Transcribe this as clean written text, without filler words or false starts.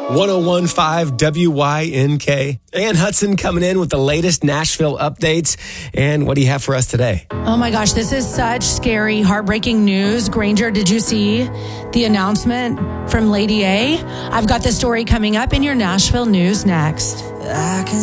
1015 WYNK. Ann Hudson coming in with the latest Nashville updates. And what do you have for us today? Oh my gosh, this is such scary, heartbreaking news. Granger, did you see the announcement from Lady A? I've got the story coming up in your Nashville news next.